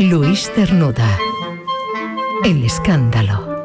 Luis Cernuda. El escándalo.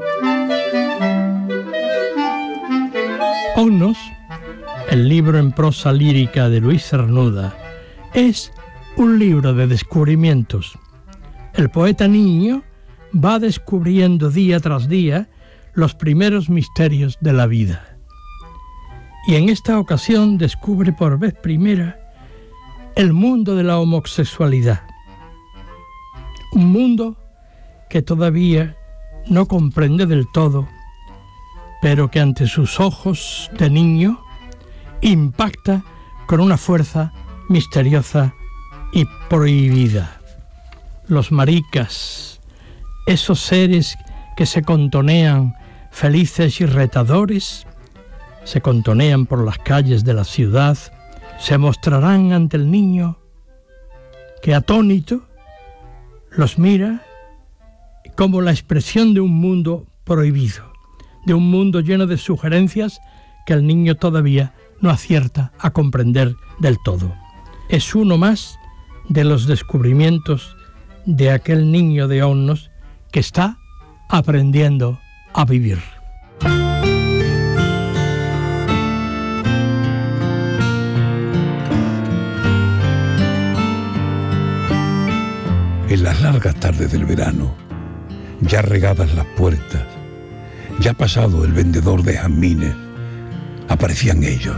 Onnos, el libro en prosa lírica de Luis Cernuda, es un libro de descubrimientos. El poeta niño va descubriendo día tras día los primeros misterios de la vida. Y en esta ocasión descubre por vez primera el mundo de la homosexualidad. Un mundo que todavía no comprende del todo, pero que ante sus ojos de niño impacta con una fuerza misteriosa y prohibida. Los maricas, esos seres que se contonean felices y retadores, se contonean por las calles de la ciudad, se mostrarán ante el niño que, atónito, los mira como la expresión de un mundo prohibido, de un mundo lleno de sugerencias que el niño todavía no acierta a comprender del todo. Es uno más de los descubrimientos de aquel niño de Onnos que está aprendiendo a vivir. En las largas tardes del verano, ya regadas las puertas, ya pasado el vendedor de jazmines, aparecían ellos,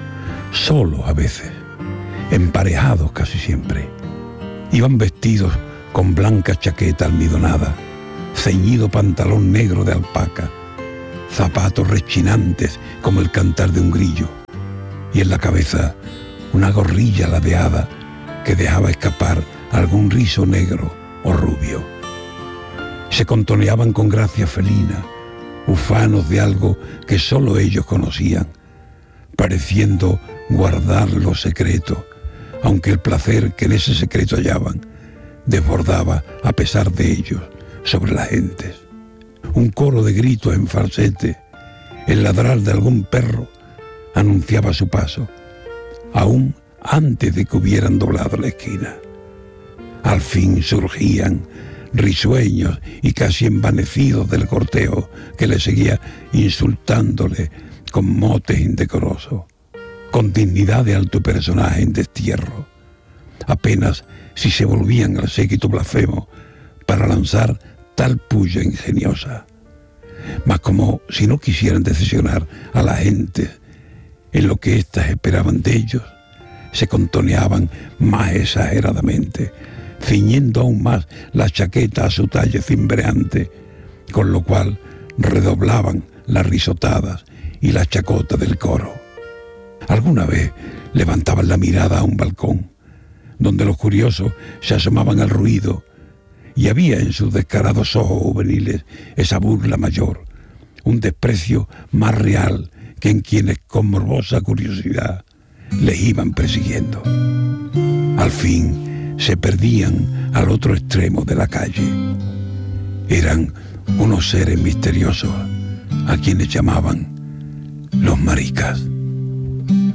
solos a veces, emparejados casi siempre. Iban vestidos con blanca chaqueta almidonada, ceñido pantalón negro de alpaca, zapatos rechinantes como el cantar de un grillo, y en la cabeza una gorrilla ladeada que dejaba escapar algún rizo negro o rubio. Se contoneaban con gracia felina, ufanos de algo que solo ellos conocían, pareciendo guardar los secretos, aunque el placer que en ese secreto hallaban desbordaba, a pesar de ellos, sobre las gentes. Un coro de gritos en falsete, el ladrar de algún perro, anunciaba su paso, aún antes de que hubieran doblado la esquina. Al fin surgían, risueños y casi envanecidos del cortejo que le seguía insultándole con motes indecorosos, con dignidad de alto personaje en destierro, apenas si se volvían al séquito blasfemo para lanzar tal puya ingeniosa. Mas como si no quisieran decepcionar a la gente en lo que éstas esperaban de ellos, se contoneaban más exageradamente, ciñendo aún más la chaqueta a su talle cimbreante, con lo cual redoblaban las risotadas y la chacota del coro. Alguna vez levantaban la mirada a un balcón, donde los curiosos se asomaban al ruido, y había en sus descarados ojos juveniles esa burla mayor, un desprecio más real que en quienes con morbosa curiosidad les iban persiguiendo. Al fin se perdían al otro extremo de la calle. Eran unos seres misteriosos a quienes llamaban los maricas.